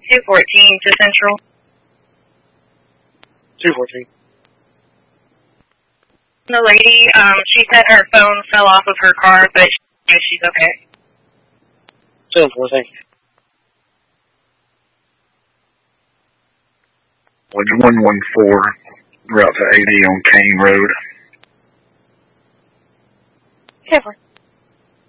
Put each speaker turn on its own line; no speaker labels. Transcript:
214 to Central.
214.
The lady, she said her phone fell off of her car, but she's okay.
7-4, thank you.
114, route to AD on Kane Road.
10-4.